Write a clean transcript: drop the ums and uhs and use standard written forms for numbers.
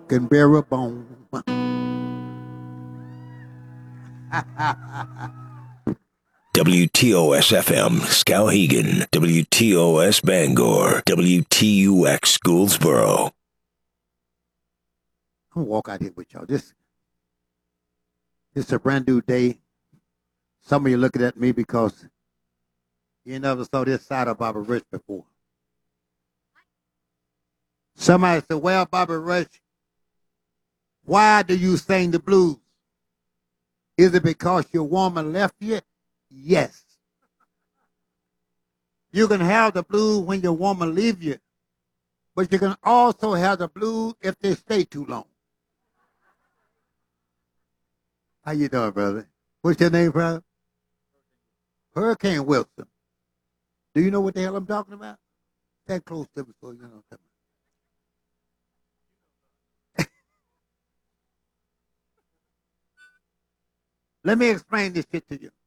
can bear a bone. WTOS FM, Skowhegan, WTOS Bangor, WTUX Gouldsboro. I'm gonna walk out here with y'all. This is a brand new day. Some of you looking at me because you never saw this side of Bobby Rush before. Somebody said, well, Bobby Rush, why do you sing the blues? Is it because your woman left you? Yes. You can have the blues when your woman leaves you, but you can also have the blues if they stay too long. How you doing, brother? What's your name, brother? Hurricane Wilson. Do you know what the hell I'm talking about? That close to me so you know what I'm talking about. Let me explain this shit to you.